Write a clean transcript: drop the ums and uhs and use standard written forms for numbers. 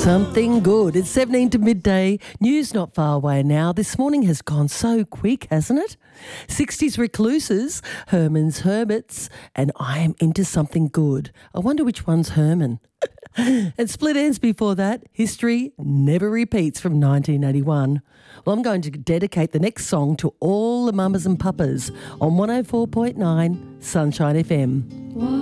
Something good. It's 17 to midday. News not far away now. This morning has gone so quick, hasn't it? 60s Recluses, Herman's Hermits, and I Am Into Something Good. I wonder which one's Herman. And Split Ends before that, History Never Repeats from 1981. Well, I'm going to dedicate the next song to all the mamas and papas on 104.9 Sunshine FM.